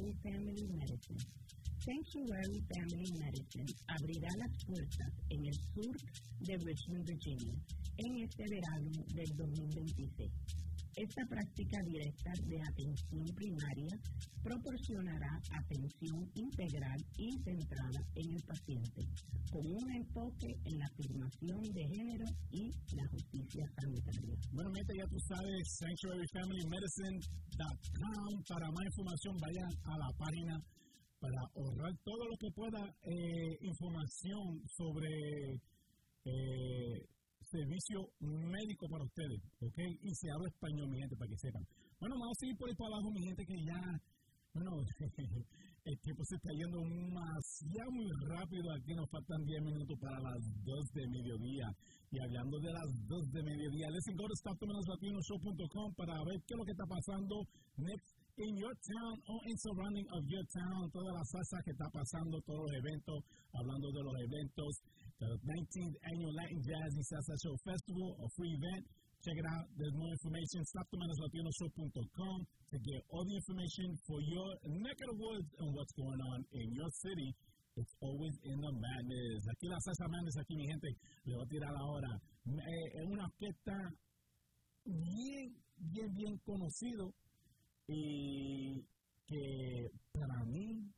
Family Medicine. Sanctuary Family Medicine abrirá las puertas en el sur de Richmond, Virginia, en este verano del 2026. Esta práctica directa de atención primaria proporcionará atención integral y centrada en el paciente, con un enfoque en la afirmación de género y la justicia sanitaria. Bueno, gente, ya tú sabes, sanctuaryfamilymedicine.com. Para más información, vayan a la página para ahorrar todo lo que pueda, información sobre servicio médico para ustedes, ¿ok? Y se habla español, mi gente, para que sepan. Bueno, vamos a seguir por ahí para abajo, mi gente, que ya, bueno, el tiempo se está yendo ya muy rápido. Aquí nos faltan 10 minutos para las 2 de mediodía. Y hablando de las 2 de mediodía, let's go to StopTheMenosLatinoShow.com para ver qué es lo que está pasando next in your town or in surrounding of your town. Toda la salsa que está pasando, todos los eventos, hablando de los eventos. The 19th Annual Latin Jazz and Salsa Show Festival, a free event. Check it out. There's more information. StopTheMenosLatinoShow.com to get all the information for your neck of the woods and what's going on in your city. It's always in the madness. Aquí la salsa madness, aquí mi gente, le voy a tirar ahora. Es una orquesta bien conocido y que para mí